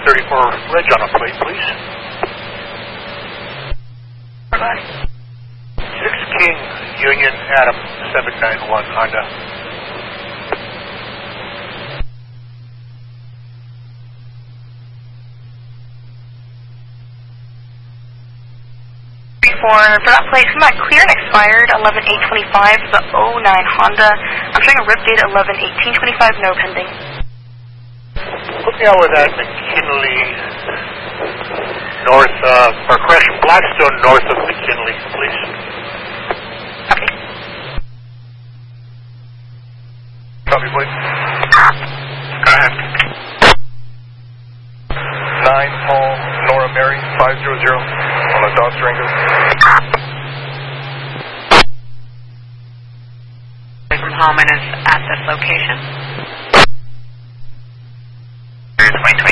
34 Ledge on a plate, please. 6 King, Union, Adam, 791, Honda. For that plate, come back clear and expired, 11/8/25, the 09 Honda. I'm showing a rip date 11/18/25, no pending. Look me out with that McKinley, north, or correction, Blackstone, north of McKinley, please. Okay. Copy, please. Go ahead. 9 Paul, Nora Mary, 500, on a Dodge Durango. From home and is at this location. 2020.